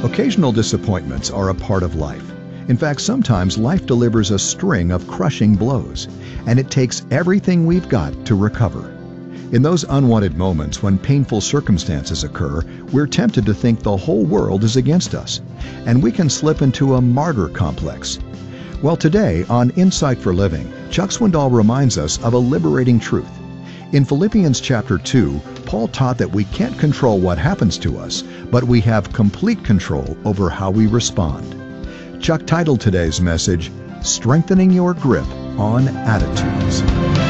Occasional disappointments are a part of life. In fact, sometimes life delivers a string of crushing blows, and it takes everything we've got to recover. In those unwanted moments when painful circumstances occur, we're tempted to think the whole world is against us, and we can slip into a martyr complex. Well, today on Insight for Living, Chuck Swindoll reminds us of a liberating truth. In Philippians chapter 2, Paul taught that we can't control what happens to us, but we have complete control over how we respond. Chuck titled today's message, Strengthening Your Grip on Attitudes.